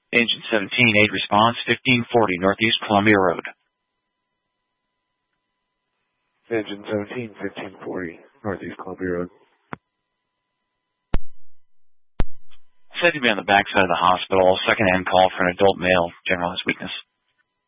Agent 17-8 response, 1540 Northeast Columbia Road. Agent 17, 1540 Northeast Columbia Road. Said to be on the backside of the hospital. Second-hand call for an adult male. Generalized weakness.